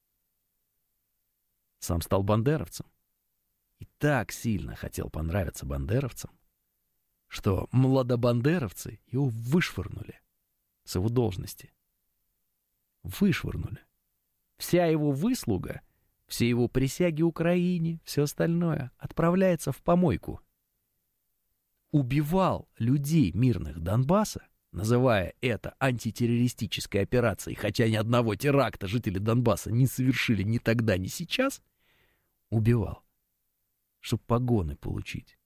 Сам стал бандеровцем. И так сильно хотел понравиться бандеровцам, что младобандеровцы его вышвырнули с его должности. Вышвырнули. Вся его выслуга, все его присяги Украине, все остальное отправляется в помойку. Убивал людей мирных Донбасса, называя это антитеррористической операцией, хотя ни одного теракта жители Донбасса не совершили ни тогда, ни сейчас, убивал, чтобы погоны получить.